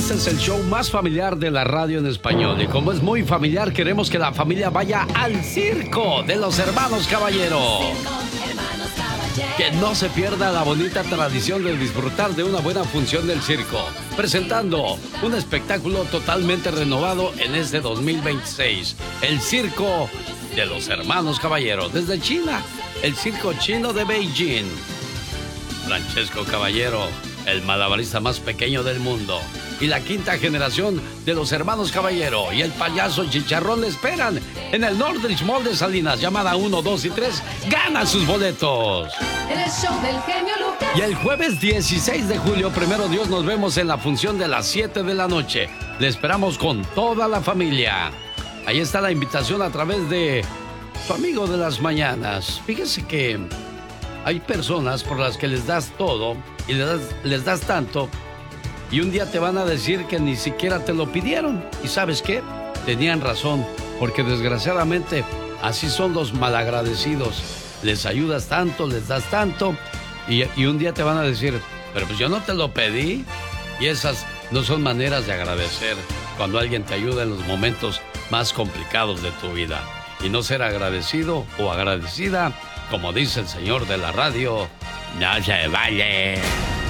Este es el show más familiar de la radio en español. Y como es muy familiar, queremos que la familia vaya al circo de los hermanos Caballero. Que no se pierda la bonita tradición de disfrutar de una buena función del circo. Presentando un espectáculo totalmente renovado en este 2026. El circo de los hermanos Caballero. Desde China, el circo chino de Beijing. Francesco Caballero, el malabarista más pequeño del mundo. Y la quinta generación de los hermanos Caballero y el payaso Chicharrón le esperan en el Northridge Mall de Salinas. Llamada 1, 2 y 3. ¡Gana sus boletos! En el show del genio Lucas. Y el jueves 16 de julio, primero Dios, nos vemos en la función de las 7 de la noche. Le esperamos con toda la familia. Ahí está la invitación a través de su amigo de las mañanas. Fíjese que hay personas por las que les das todo y les das tanto, y un día te van a decir que ni siquiera te lo pidieron. ¿Y sabes qué? Tenían razón, porque desgraciadamente así son los malagradecidos. Les ayudas tanto, les das tanto, y un día te van a decir, pero pues yo no te lo pedí. Y esas no son maneras de agradecer cuando alguien te ayuda en los momentos más complicados de tu vida. Y no ser agradecido o agradecida, como dice el señor de la radio, no se vale.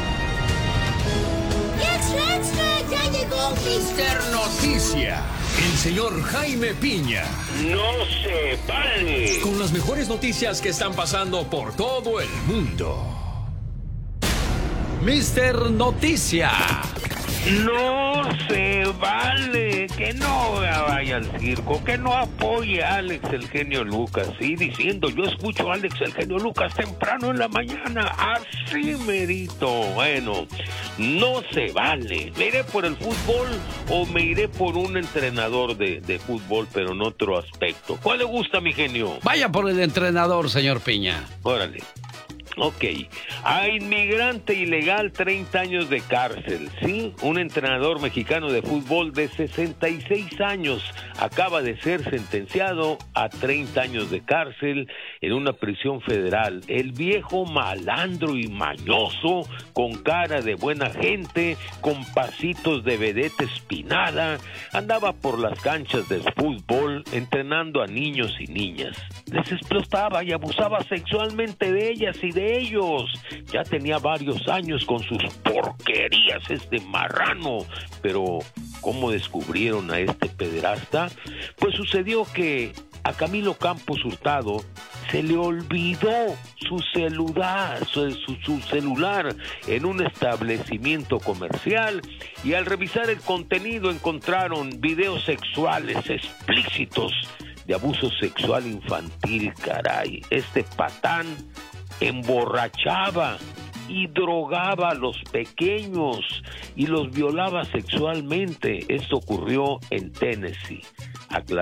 ¡Extra, extra! ¡Ya llegó Mr. Noticia! El señor Jaime Piña. ¡No se vale! Con las mejores noticias que están pasando por todo el mundo. Mr. Noticia. No se vale que no vaya al circo, que no apoye a Alex el genio Lucas. Sí, diciendo, yo escucho a Alex el genio Lucas temprano en la mañana, así merito. Bueno, no se vale. ¿Me iré por el fútbol o me iré por un entrenador de fútbol, pero en otro aspecto? ¿Cuál le gusta, mi genio? Vaya por el entrenador, señor Piña. Órale. Ok, a inmigrante ilegal 30 años de cárcel, ¿sí? Un entrenador mexicano de fútbol de 66 años acaba de ser sentenciado a 30 años de cárcel en una prisión federal. El viejo malandro y mañoso, con cara de buena gente, con pasitos de vedette espinada, andaba por las canchas del fútbol entrenando a niños y niñas. Les explotaba y abusaba sexualmente de ellas y de ellos. Ya tenía varios años con sus porquerías este marrano. Pero ¿cómo descubrieron a este pederasta? Pues sucedió que a Camilo Campos Hurtado se le olvidó su celular en un establecimiento comercial, y al revisar el contenido encontraron videos sexuales explícitos de abuso sexual infantil. Caray, este patán emborrachaba y drogaba a los pequeños y los violaba sexualmente. Esto ocurrió en Tennessee.